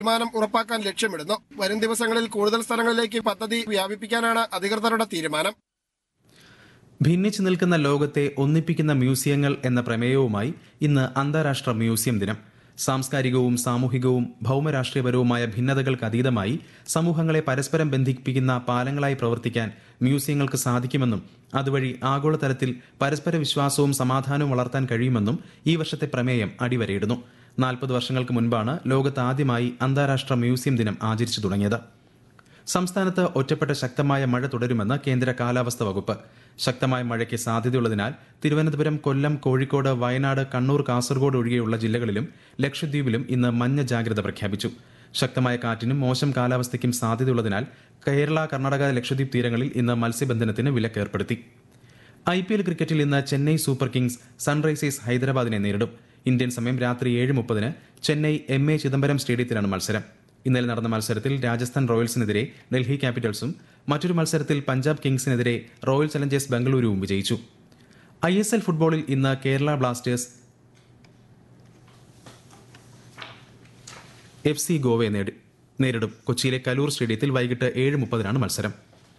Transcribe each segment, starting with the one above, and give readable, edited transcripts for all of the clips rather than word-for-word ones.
വരുമാനം ഉറപ്പാക്കാൻ ലക്ഷ്യമിടുന്നു. വരും ദിവസങ്ങളിൽ കൂടുതൽ സ്ഥലങ്ങളിലേക്ക് പദ്ധതി വ്യാപിപ്പിക്കാനാണ് അധികൃതരുടെ തീരുമാനം. ഭിന്നിച്ചു നിൽക്കുന്ന ലോകത്തെ ഒന്നിപ്പിക്കുന്ന മ്യൂസിയങ്ങൾ എന്ന പ്രമേയവുമായി ഇന്ന് അന്താരാഷ്ട്ര മ്യൂസിയം ദിനം. സാംസ്കാരികവും സാമൂഹികവും ഭൗമരാഷ്ട്രീയപരവുമായ ഭിന്നതകൾക്ക് അതീതമായി സമൂഹങ്ങളെ പരസ്പരം ബന്ധിപ്പിക്കുന്ന പാലങ്ങളായി പ്രവർത്തിക്കാൻ മ്യൂസിയങ്ങൾക്ക് സാധിക്കുമെന്നും അതുവഴി ആഗോളതലത്തിൽ പരസ്പര വിശ്വാസവും സമാധാനവും വളർത്താൻ കഴിയുമെന്നും ഈ വർഷത്തെ പ്രമേയം അടിവരയിടുന്നു. 40 വർഷങ്ങൾക്ക് മുൻപാണ് ലോകത്ത് ആദ്യമായി അന്താരാഷ്ട്ര മ്യൂസിയം ദിനം ആചരിച്ചു തുടങ്ങിയത്. സംസ്ഥാനത്ത് ഒറ്റപ്പെട്ട ശക്തമായ മഴ തുടരുമെന്ന് കേന്ദ്ര കാലാവസ്ഥാ വകുപ്പ്. ശക്തമായ മഴയ്ക്ക് സാധ്യതയുള്ളതിനാൽ തിരുവനന്തപുരം, കൊല്ലം, കോഴിക്കോട്, വയനാട്, കണ്ണൂർ, കാസർഗോഡ് ഒഴികെയുള്ള ജില്ലകളിലും ലക്ഷദ്വീപിലും ഇന്ന് മഞ്ഞ ജാഗ്രത പ്രഖ്യാപിച്ചു. ശക്തമായ കാറ്റിനും മോശം കാലാവസ്ഥയ്ക്കും സാധ്യതയുള്ളതിനാൽ കേരള, കർണാടക, ലക്ഷദ്വീപ് തീരങ്ങളിൽ ഇന്ന് മത്സ്യബന്ധനത്തിന് വിലക്ക് ഏർപ്പെടുത്തി. IPL ക്രിക്കറ്റിൽ ഇന്ന് ചെന്നൈ സൂപ്പർ കിങ്സ് സൺറൈസേഴ്സ് ഹൈദരാബാദിനെ നേരിടും. ഇന്ത്യൻ സമയം രാത്രി 7:30 ചെന്നൈ MA ചിദംബരം സ്റ്റേഡിയത്തിലാണ് മത്സരം. ഇന്നലെ നടന്ന മത്സരത്തിൽ രാജസ്ഥാൻ റോയൽസിനെതിരെ ഡൽഹി ക്യാപിറ്റൽസും മറ്റൊരു മത്സരത്തിൽ പഞ്ചാബ് കിങ്സിനെതിരെ റോയൽ ചലഞ്ചേഴ്സ് ബംഗളൂരുവും വിജയിച്ചു. ISL ഫുട്ബോളിൽ ഇന്ന് കേരള ബ്ലാസ്റ്റേഴ്സ് FC ഗോവയെ നേരിടും. കൊച്ചിയിലെ കലൂർ സ്റ്റേഡിയത്തിൽ വൈകിട്ട് 7:30 മത്സരം.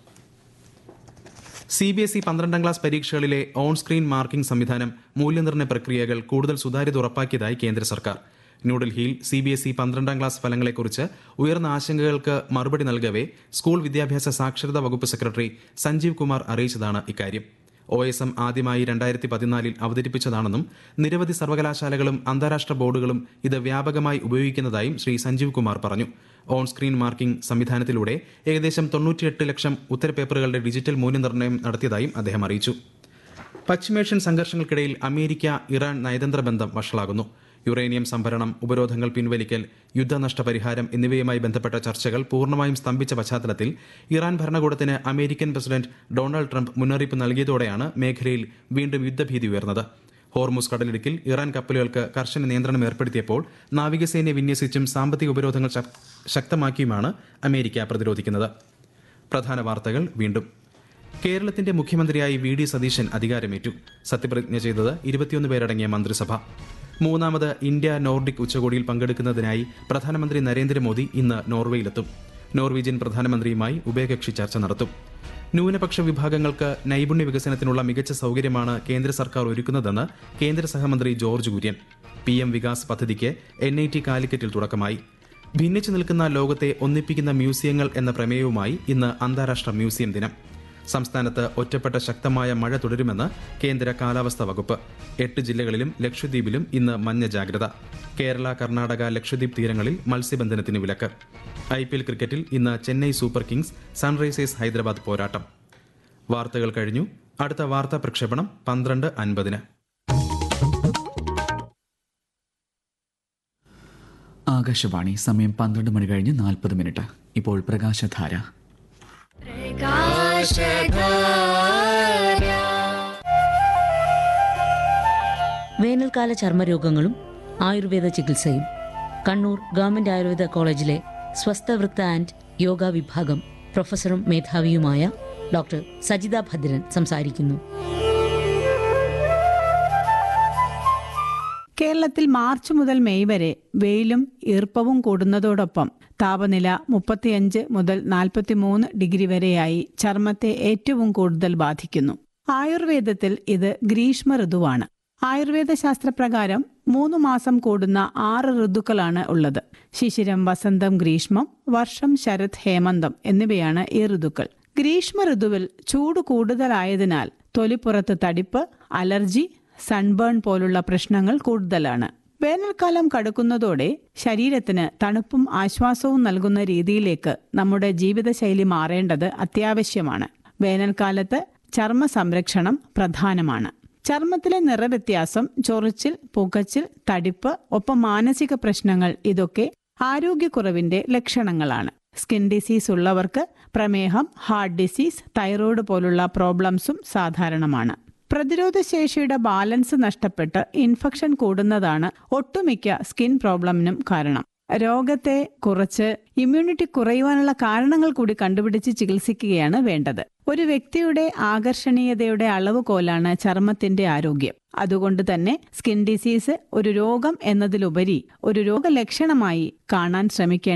CBSE 12ാം class പരീക്ഷകളിലെ on screen marking സംവിധാനം മൂല്യനിർണ്ണയ പ്രക്രിയകൾ കൂടുതൽ സുതാര്യത ഉറപ്പാക്കിയതായി കേന്ദ്ര സർക്കാർ. ന്യൂഡൽഹിയിൽ CBSE 12ാം ക്ലാസ് ഫലങ്ങളെക്കുറിച്ച് ഉയർന്ന ആശങ്കകൾക്ക് മറുപടി നൽകവേ സ്കൂൾ വിദ്യാഭ്യാസ സാക്ഷരതാ വകുപ്പ് സെക്രട്ടറി സഞ്ജീവ് കുമാർ അറിയിച്ചതാണ് ഇക്കാര്യം. OSM ആദ്യമായി 2014 അവതരിപ്പിച്ചതാണെന്നും നിരവധി സർവകലാശാലകളും അന്താരാഷ്ട്ര ബോർഡുകളും ഇത് വ്യാപകമായി ഉപയോഗിക്കുന്നതായും ശ്രീ സഞ്ജീവ് കുമാർ പറഞ്ഞു. ഓൺ സ്ക്രീൻ മാർക്കിംഗ് സംവിധാനത്തിലൂടെ ഏകദേശം 98 ലക്ഷം ഉത്തരപേപ്പറുകളുടെ ഡിജിറ്റൽ മൂല്യനിർണ്ണയം നടത്തിയതായും അദ്ദേഹം അറിയിച്ചു. പശ്ചിമേഷ്യൻ സംഘർഷങ്ങൾക്കിടയിൽ അമേരിക്ക ഇറാൻ നയതന്ത്ര ബന്ധം വഷളാകുന്നു. യുറേനിയം സംഭരണം, ഉപരോധങ്ങൾ പിൻവലിക്കൽ, യുദ്ധനഷ്ടപരിഹാരം എന്നിവയുമായി ബന്ധപ്പെട്ട ചർച്ചകൾ പൂർണ്ണമായും സ്തംഭിച്ച പശ്ചാത്തലത്തിൽ ഇറാൻ ഭരണകൂടത്തിന് അമേരിക്കൻ പ്രസിഡന്റ് ഡൊണാൾഡ് ട്രംപ് മുന്നറിയിപ്പ് നൽകിയതോടെയാണ് മേഖലയിൽ വീണ്ടും യുദ്ധഭീതി ഉയർന്നത്. ഹോർമുസ് കടലിടുക്കിൽ ഇറാൻ കപ്പലുകൾക്ക് കർശന നിയന്ത്രണം ഏർപ്പെടുത്തിയപ്പോൾ നാവികസേനയെ വിന്യസിച്ചും സാമ്പത്തിക ഉപരോധങ്ങൾ ശക്തമാക്കിയുമാണ് അമേരിക്ക പ്രതിരോധിക്കുന്നത്. പ്രധാന വാർത്തകൾ വീണ്ടും. കേരളത്തിന്റെ മുഖ്യമന്ത്രിയായി VD സതീശൻ അധികാരമേറ്റു. സത്യപ്രതിജ്ഞ ചെയ്തത് 21 പേരടങ്ങിയ മന്ത്രിസഭ. 3ാമത് ഇന്ത്യ നോർഡിക് ഉച്ചകോടിയിൽ പങ്കെടുക്കുന്നതിനായി പ്രധാനമന്ത്രി നരേന്ദ്രമോദി ഇന്ന് നോർവേയിലെത്തും. നോർവീജിയൻ പ്രധാനമന്ത്രിയുമായി ഉഭയകക്ഷി ചർച്ച നടത്തും. ന്യൂനപക്ഷ വിഭാഗങ്ങൾക്ക് നൈപുണ്യ വികസനത്തിനുള്ള മികച്ച സൌകര്യമാണ് കേന്ദ്ര സർക്കാർ ഒരുക്കുന്നതെന്ന് കേന്ദ്ര സഹമന്ത്രി ജോർജ് കുര്യൻ. PM വികാസ് പദ്ധതിക്ക് NIT കാലിക്കറ്റിൽ തുടക്കമായി. ഭിന്നിച്ചു നിൽക്കുന്ന ലോകത്തെ ഒന്നിപ്പിക്കുന്ന മ്യൂസിയങ്ങൾ എന്ന പ്രമേയവുമായി ഇന്ന് അന്താരാഷ്ട്ര മ്യൂസിയം ദിനം. സംസ്ഥാനത്ത് ഒറ്റപ്പെട്ട ശക്തമായ മഴ തുടരുമെന്ന് കേന്ദ്ര കാലാവസ്ഥാ വകുപ്പ്. 8 ജില്ലകളിലും ലക്ഷദ്വീപിലും ഇന്ന് മഞ്ഞ ജാഗ്രത. കേരള, കർണാടക, ലക്ഷദ്വീപ് തീരങ്ങളിൽ മത്സ്യബന്ധനത്തിന് വിലക്ക്. IPL ക്രിക്കറ്റിൽ ഇന്ന് Chennai super Kings Sunrisers Hyderabad പോരാട്ടം. വാർത്തകൾ കഴിഞ്ഞു. അടുത്ത വാർത്താ പ്രക്ഷേപണം 12:50. ആകാശവാണി. സമയം 12 മണി കഴിഞ്ഞ് 40 മിനിറ്റ്. ഇപ്പോൾ പ്രകാശധാര. വേനൽക്കാല ചർമ്മരോഗങ്ങളും ആയുർവേദ ചികിത്സയും കണ്ണൂർ ഗവൺമെന്റ് ആയുർവേദ കോളേജിലെ സ്വസ്ഥവൃത്ത ആൻഡ് യോഗ വിഭാഗം പ്രൊഫസറും മേധാവിയുമായ ഡോക്ടർ സജിത ഭദ്രൻ സംസാരിക്കുന്നു. കേരളത്തിൽ മാർച്ച് മുതൽ മെയ് വരെ വെയിലും ഈർപ്പവും കൂടുന്നതോടൊപ്പം താപനില 35 മുതൽ 43 ഡിഗ്രി വരെയായി ചർമ്മത്തെ ഏറ്റവും കൂടുതൽ ബാധിക്കുന്നു. ആയുർവേദത്തിൽ ഇത് ഗ്രീഷ്മ ഋതുവാണ്. ആയുർവേദ ശാസ്ത്രപ്രകാരം 3 മാസം കൂടുന്ന 6 ഋതുക്കളാണ് ഉള്ളത്. ശിശിരം, വസന്തം, ഗ്രീഷ്മം, വർഷം, ശരത്, ഹേമന്തം എന്നിവയാണ് ഈ ഋതുക്കൾ. ഗ്രീഷ്മ ഋതുവിൽ ചൂട് കൂടുതലായതിനാൽ തൊലിപ്പുറത്ത് തടിപ്പ്, അലർജി, സൺബേൺ പോലുള്ള പ്രശ്നങ്ങൾ കൂടുതലാണ്. വേനൽക്കാലം കടക്കുന്നതോടെ ശരീരത്തിന് തണുപ്പും ആശ്വാസവും നൽകുന്ന രീതിയിലേക്ക് നമ്മുടെ ജീവിതശൈലി മാറേണ്ടത് അത്യാവശ്യമാണ്. വേനൽക്കാലത്ത് ചർമ്മ സംരക്ഷണം പ്രധാനമാണ്. ചർമ്മത്തിലെ നിറവ്യത്യാസം, ചൊറിച്ചിൽ, പുകച്ചിൽ, തടിപ്പ്, ഒപ്പം മാനസിക പ്രശ്നങ്ങൾ ഇതൊക്കെ ആരോഗ്യക്കുറവിന്റെ ലക്ഷണങ്ങളാണ്. സ്കിൻ ഡിസീസ് ഉള്ളവർക്ക് പ്രമേഹം, ഹാർട്ട് ഡിസീസ്, തൈറോയ്ഡ് പോലുള്ള പ്രോബ്ലംസും സാധാരണമാണ്. പ്രതിരോധശേഷിയുടെ ബാലൻസ് നഷ്ടപ്പെട്ട് ഇൻഫെക്ഷൻ കൂടുന്നതാണ് ഒട്ടുമിക്ക സ്കിൻ പ്രോബ്ലമിനും കാരണം. രോഗത്തെ കുറച്ച് ഇമ്മ്യൂണിറ്റി കുറയുവാനുള്ള കാരണങ്ങൾ കൂടി കണ്ടുപിടിച്ച് ചികിത്സിക്കുകയാണ് വേണ്ടത്. ഒരു വ്യക്തിയുടെ ആകർഷണീയതയുടെ അളവുകോലാണ് ചർമ്മത്തിന്റെ ആരോഗ്യം. അതുകൊണ്ട് തന്നെ സ്കിൻ ഡിസീസ് ഒരു രോഗം എന്നതിലുപരി ഒരു രോഗലക്ഷണമായി കാണാൻ ശ്രമിക്കേണ്ട